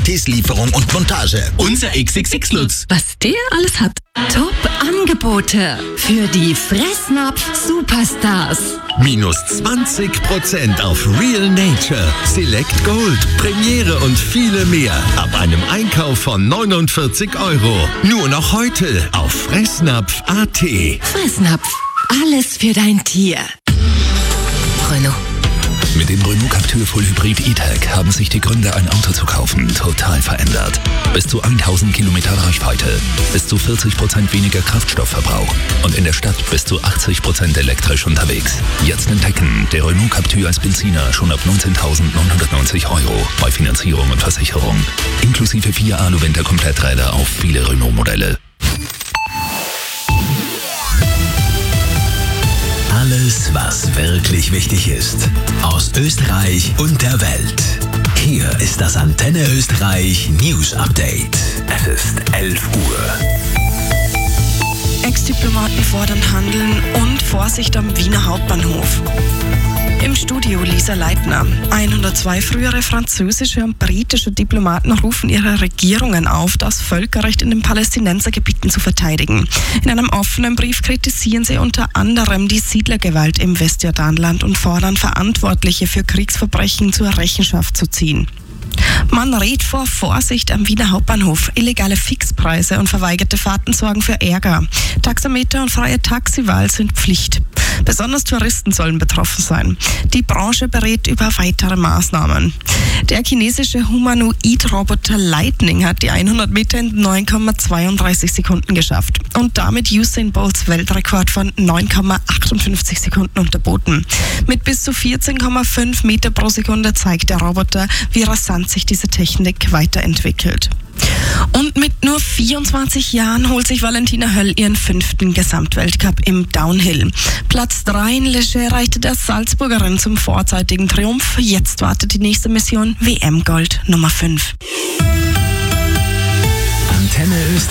Gratislieferung und Montage. Unser XXX-Lutz. Was der alles hat. Top-Angebote für die Fressnapf Superstars. Minus 20% auf Real Nature, Select Gold, Premiere und viele mehr. Ab einem Einkauf von 49 €. Nur noch heute auf Fressnapf.at. Fressnapf. Alles für dein Tier. Renault. Mit dem Renault Captur Full Hybrid E-Tech haben sich die Gründe, ein Auto zu kaufen, total verändert. Bis zu 1000 Kilometer Reichweite, bis zu 40% weniger Kraftstoffverbrauch und in der Stadt bis zu 80% elektrisch unterwegs. Jetzt entdecken, der Renault Captur als Benziner schon ab 19.990 € bei Finanzierung und Versicherung. Inklusive 4 Alu-Winter-Kompletträder auf viele Renault-Modelle. Alles, was wirklich wichtig ist. Aus Österreich und der Welt. Hier ist das Antenne Österreich News Update. Es ist 11 Uhr. Ex-Diplomaten fordern Handeln und Vorsicht am Wiener Hauptbahnhof. Im Studio Lisa Leitner. 102 frühere französische und britische Diplomaten rufen ihre Regierungen auf, das Völkerrecht in den Palästinensergebieten zu verteidigen. In einem offenen Brief kritisieren sie unter anderem die Siedlergewalt im Westjordanland und fordern Verantwortliche für Kriegsverbrechen zur Rechenschaft zu ziehen. Man rät vor Vorsicht am Wiener Hauptbahnhof. Illegale Fixpreise und verweigerte Fahrten sorgen für Ärger. Taxameter und freie Taxiwahl sind Pflicht. Besonders Touristen sollen betroffen sein. Die Branche berät über weitere Maßnahmen. Der chinesische Humanoid-Roboter Lightning hat die 100 Meter in 9,32 Sekunden geschafft und damit Usain Bolts Weltrekord von 9,58 Sekunden unterboten. Mit bis zu 14,5 Meter pro Sekunde zeigt der Roboter, wie rasant sich diese Technik weiterentwickelt. Und mit nur 24 Jahren holt sich Valentina Höll ihren 5. Gesamtweltcup im Downhill. Platz 3 in Leger erreichte der Salzburgerin zum vorzeitigen Triumph. Jetzt wartet die nächste Mission WM-Gold Nummer 5. Antenne Österreich.